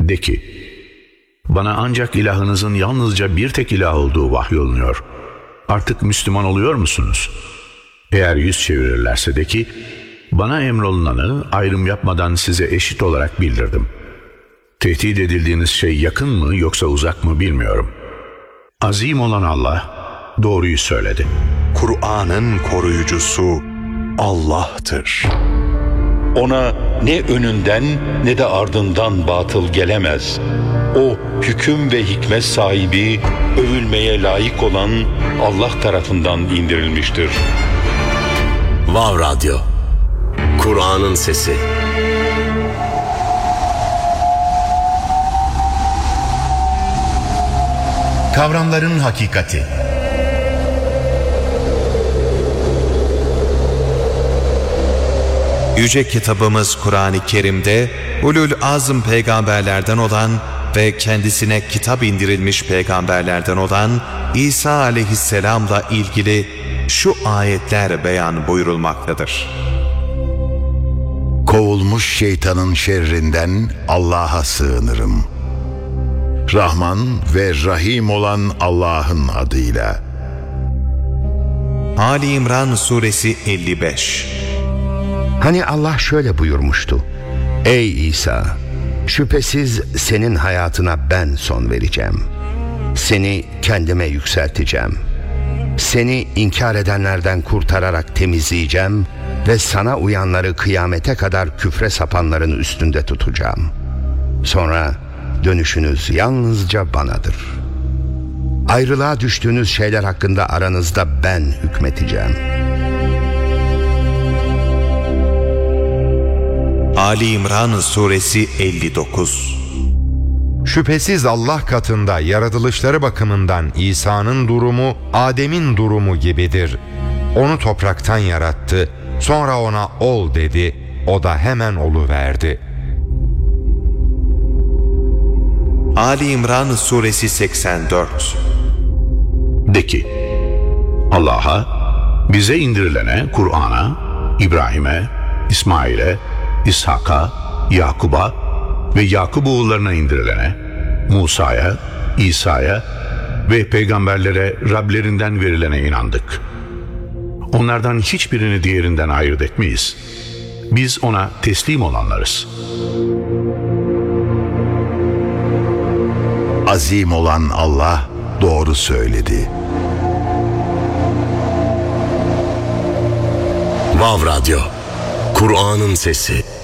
De ki, bana ancak ilahınızın yalnızca bir tek ilah olduğu vahyolunuyor. Artık Müslüman oluyor musunuz? Eğer yüz çevirirlerse de ki, bana emrolunanı ayrım yapmadan size eşit olarak bildirdim. Tehdit edildiğiniz şey yakın mı yoksa uzak mı bilmiyorum. Azim olan Allah doğruyu söyledi. Kur'an'ın koruyucusu Allah'tır. Ona ne önünden ne de ardından batıl gelemez. O hüküm ve hikmet sahibi, övülmeye layık olan Allah tarafından indirilmiştir. Vav Radyo, Kur'an'ın sesi. Kavramların hakikati. Yüce kitabımız Kur'an-ı Kerim'de Ulul Azm peygamberlerden olan ve kendisine kitap indirilmiş peygamberlerden olan İsa aleyhisselamla ilgili şu ayetler beyan buyurulmaktadır. Kovulmuş şeytanın şerrinden Allah'a sığınırım. Rahman ve Rahim olan Allah'ın adıyla. Ali İmran suresi 55. Hani Allah şöyle buyurmuştu: Ey İsa! Şüphesiz senin hayatına ben son vereceğim. Seni kendime yükselteceğim. Seni inkar edenlerden kurtararak temizleyeceğim ve sana uyanları kıyamete kadar küfre sapanların üstünde tutacağım. Sonra dönüşünüz yalnızca banadır. Ayrılığa düştüğünüz şeyler hakkında aranızda ben hükmeteceğim. Ali İmran suresi 59. Şüphesiz Allah katında yaratılışları bakımından İsa'nın durumu Adem'in durumu gibidir. Onu topraktan yarattı, sonra ona ol dedi, o da hemen oluverdi. Ali İmran suresi 84. De ki, Allah'a, bize indirilene, Kur'an'a, İbrahim'e, İsmail'e, İshak'a, Yakub'a ve Yakup oğullarına indirilene, Musa'ya, İsa'ya ve peygamberlere Rablerinden verilene inandık. Onlardan hiçbirini diğerinden ayırt etmeyiz. Biz ona teslim olanlarız. Azim olan Allah doğru söyledi. Vav Radyo, Kur'an'ın sesi.